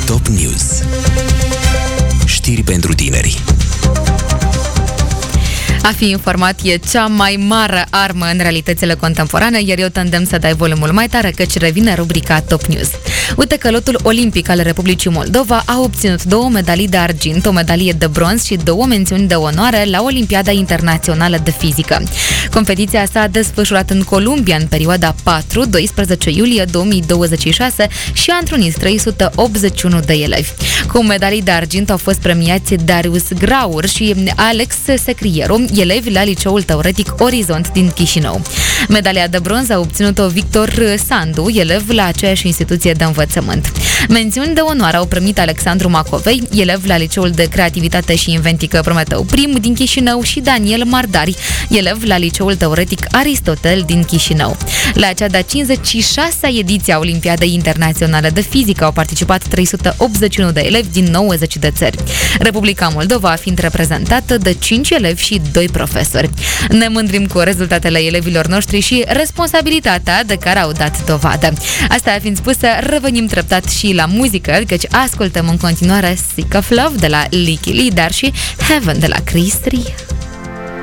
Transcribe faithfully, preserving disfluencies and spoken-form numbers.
Top News. Știri pentru tineri. A fi informat e cea mai mare armă în realitățile contemporane, iar eu te îndemn să dai volumul mai tare, căci revine rubrica Top News. Uite că lotul olimpic al Republicii Moldova a obținut două medalii de argint, o medalie de bronz și două mențiuni de onoare la Olimpiada Internațională de Fizică. Competiția s-a desfășurat în Columbia în perioada patru doisprezece iulie două mii douăzeci și șase și a întrunit trei sute optzeci și unu de elevi. Cu medalii de argint au fost premiați Darius Graur și Alex Secrieru, elevi la Liceul Teoretic Orizont din Chișinău. Medalia de bronz a obținut-o Victor Sandu, elev la aceeași instituție de învățământ. Mențiuni de onoare au primit Alexandru Macovei, elev la Liceul de Creativitate și Inventică Prometeu Prim din Chișinău, și Daniel Mardari, elev la Liceul Teoretic Aristotel din Chișinău. La cea de-a cincizeci și șasea ediție a Olimpiadei Internaționale de Fizică au participat trei sute optzeci și unu de elevi din nouăzeci de țări. Republica Moldova fiind reprezentată de cinci elevi și doi profesori. Ne mândrim cu rezultatele elevilor noștri și responsabilitatea de care au dat dovadă. Asta fiind spusă, revenim treptat și la muzică, căci ascultăm în continuare Sick of Love de la Licky Lee, dar și Heaven de la Chris Rea.